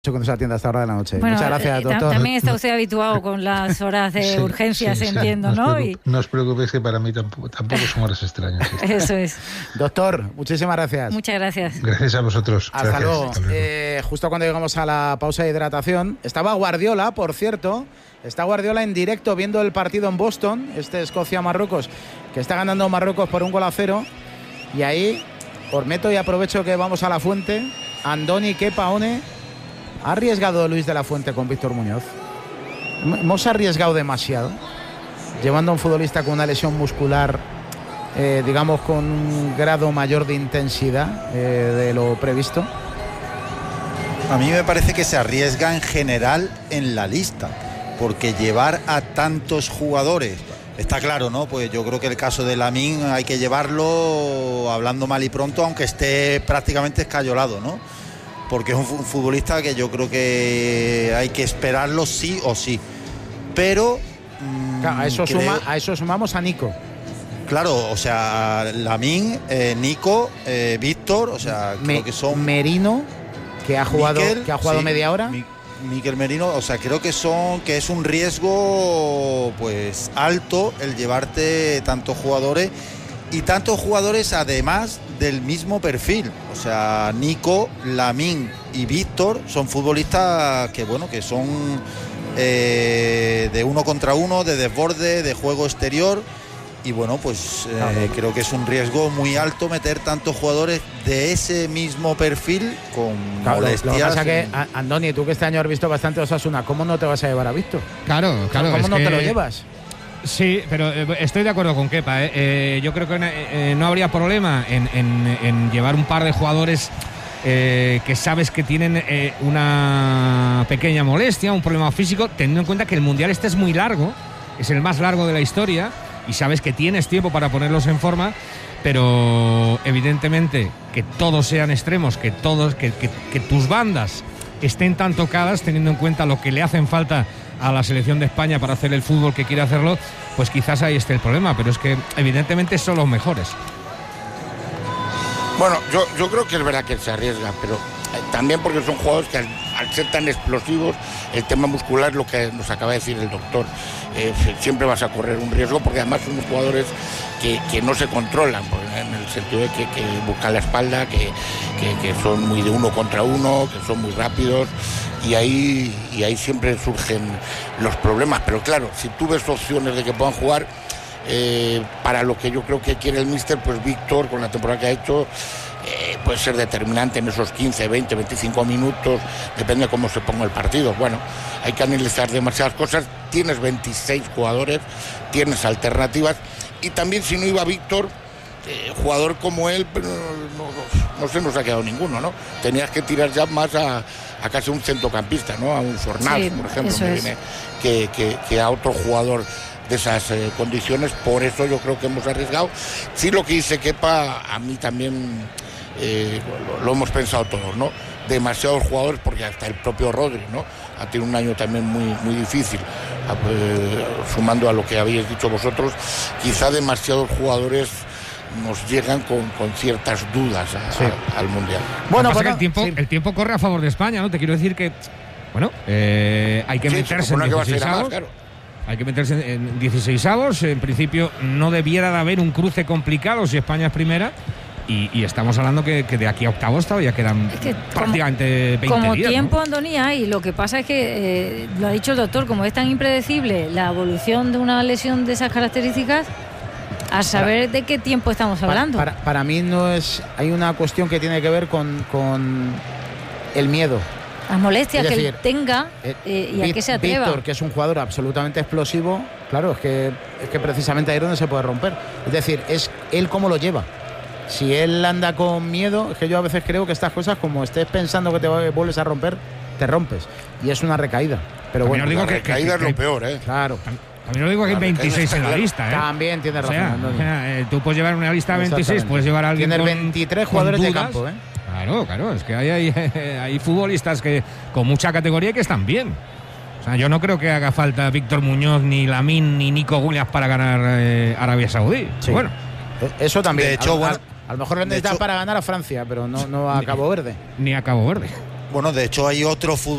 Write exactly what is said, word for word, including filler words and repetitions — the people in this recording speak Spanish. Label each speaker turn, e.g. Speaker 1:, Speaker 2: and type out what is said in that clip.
Speaker 1: cuando se atienda a esta hora de la noche.
Speaker 2: Bueno,
Speaker 1: muchas gracias, doctor.
Speaker 2: También está usted habituado con las horas de sí, urgencias, sí, entiendo,
Speaker 3: sí,
Speaker 2: ¿no?
Speaker 3: Y... No os preocupéis que para mí tampoco, tampoco son horas extrañas. ¿Sí?
Speaker 2: Eso es.
Speaker 1: Doctor, muchísimas gracias.
Speaker 2: Muchas gracias.
Speaker 3: Gracias a vosotros.
Speaker 1: Hasta
Speaker 3: gracias.
Speaker 1: luego. Hasta luego. Eh, justo cuando llegamos a la pausa de hidratación, estaba Guardiola, por cierto, está Guardiola en directo viendo el partido en Boston, este Escocia-Marruecos, que está ganando Marruecos por un gol a cero. Y ahí, os meto y aprovecho que vamos a la fuente. Andoni, Kepa, One. ¿Ha arriesgado Luis de la Fuente con Víctor Muñoz? ¿Hemos arriesgado demasiado? Llevando a un futbolista con una lesión muscular, eh, digamos, con un grado mayor de intensidad eh, de lo previsto.
Speaker 4: A mí me parece que se arriesga en general en la lista, porque llevar a tantos jugadores, está claro, ¿no? Pues yo creo que el caso de Lamine hay que llevarlo hablando mal y pronto, aunque esté prácticamente escayolado, ¿no? Porque es un futbolista que yo creo que hay que esperarlo sí o sí. Pero mmm,
Speaker 1: claro, a, eso creo... suma, a eso sumamos a Nico.
Speaker 4: Claro, o sea, Lamine, eh, Nico, eh, Víctor, o sea,
Speaker 1: Me,
Speaker 4: creo que son...
Speaker 1: Merino, que ha jugado,
Speaker 4: Miquel,
Speaker 1: que ha jugado
Speaker 4: sí,
Speaker 1: media hora.
Speaker 4: Mi, Miquel Merino, o sea, creo que son que es un riesgo pues alto el llevarte tantos jugadores y tantos jugadores además del mismo perfil. O sea, Nico, Lamine y Víctor son futbolistas que, bueno, que son eh, de uno contra uno, de desborde, de juego exterior. Y bueno, pues eh, claro. creo que es un riesgo muy alto meter tantos jugadores de ese mismo perfil con
Speaker 1: claro,
Speaker 4: molestias.
Speaker 1: Lo que pasa es que, Andoni, tú que este año has visto bastante Osasuna, ¿cómo no te vas a llevar a Víctor?
Speaker 5: Claro, claro.
Speaker 1: ¿Cómo
Speaker 5: es
Speaker 1: no
Speaker 5: que...
Speaker 1: te lo llevas?
Speaker 5: Sí, pero eh, estoy de acuerdo con Kepa. Eh. Eh, yo creo que eh, no habría problema en, en, en llevar un par de jugadores eh, que sabes que tienen eh, una pequeña molestia, un problema físico, teniendo en cuenta que el Mundial este es muy largo, es el más largo de la historia, y sabes que tienes tiempo para ponerlos en forma, pero evidentemente que todos sean extremos, que, todos, que, que, que tus bandas estén tan tocadas, teniendo en cuenta lo que le hacen falta a la selección de España para hacer el fútbol que quiere hacerlo, pues quizás ahí esté el problema, pero es que evidentemente son los mejores.
Speaker 6: Bueno, yo, yo creo que es verdad que se arriesga, pero también porque son jugadores que al, al ser tan explosivos, el tema muscular es lo que nos acaba de decir el doctor. Eh, siempre vas a correr un riesgo porque además son jugadores que, que no se controlan, en el sentido de que, que buscan la espalda, que, que, que son muy de uno contra uno, que son muy rápidos. Y ahí, y ahí siempre surgen los problemas. Pero claro, si tú ves opciones de que puedan jugar, eh, para lo que yo creo que quiere el míster, pues Víctor, con la temporada que ha hecho, eh, puede ser determinante en esos quince, veinte, veinticinco minutos, depende de cómo se ponga el partido. Bueno, hay que analizar demasiadas cosas. Tienes veintiséis jugadores, tienes alternativas, y también si no iba Víctor, eh, jugador como él, pero no, no, no se nos ha quedado ninguno, ¿no? Tenías que tirar ya más a a casi un centrocampista, ¿no? A un Fornals, sí, por ejemplo, me viene, que, que, que a otro jugador de esas eh, condiciones. Por eso yo creo que hemos arriesgado. Sí, lo que dice Kepa, a mí también eh, lo, lo hemos pensado todos, ¿no? Demasiados jugadores, porque hasta el propio Rodri, ¿no? Ha tenido un año también muy, muy difícil, eh, sumando a lo que habéis dicho vosotros, quizá demasiados jugadores nos llegan con, con ciertas dudas a, sí. a, al Mundial.
Speaker 5: Bueno, pues el tiempo, sí. el tiempo corre a favor de España, ¿no? Te quiero decir que, bueno, eh, hay que sí, meterse en dieciséis avos. Claro. Hay que meterse en dieciséis avos. En principio no debiera de haber un cruce complicado si España es primera. Y, y estamos hablando que, que de aquí a octavos todavía quedan es que prácticamente
Speaker 2: como,
Speaker 5: veinte
Speaker 2: como
Speaker 5: días. Como
Speaker 2: tiempo,
Speaker 5: ¿no?
Speaker 2: Andonía, y lo que pasa es que, eh, lo ha dicho el doctor, como es tan impredecible la evolución de una lesión de esas características, a saber para, de qué tiempo estamos hablando.
Speaker 1: Para, para, para mí no es... Hay una cuestión que tiene que ver con, con el miedo.
Speaker 2: Las molestias
Speaker 1: es decir,
Speaker 2: que él tenga eh, y a qué se atreva.
Speaker 1: Víctor, que es un jugador absolutamente explosivo, claro, es que, es que precisamente ahí es donde se puede romper. Es decir, es él cómo lo lleva. Si él anda con miedo, es que yo a veces creo que estas cosas, como estés pensando que te vuelves a romper, te rompes. Y es una recaída. Pero
Speaker 6: bueno,
Speaker 1: bueno,
Speaker 6: la que, recaída que, que, es lo peor, ¿eh?
Speaker 1: Claro.
Speaker 5: También lo digo que hay veintiséis en la lista, ¿eh?
Speaker 1: También tienes razón.
Speaker 5: O sea, o sea, eh, tú puedes llevar una lista de veintiséis, puedes llevar a alguien
Speaker 1: Tienes
Speaker 5: con,
Speaker 1: veintitrés jugadores
Speaker 5: con
Speaker 1: de campo, ¿eh?
Speaker 5: Claro, claro, es que hay, hay, hay futbolistas que con mucha categoría que están bien. O sea, yo no creo que haga falta Víctor Muñoz, ni Lamine, ni Nico Williams para ganar eh, Arabia Saudí.
Speaker 1: Sí.
Speaker 5: Bueno,
Speaker 1: eso también.
Speaker 4: De hecho,
Speaker 1: a,
Speaker 4: bueno,
Speaker 1: a, a lo mejor lo necesitan para ganar a Francia, pero no, no a Cabo Verde.
Speaker 5: Ni a Cabo Verde.
Speaker 4: Bueno, de hecho hay otro fútbol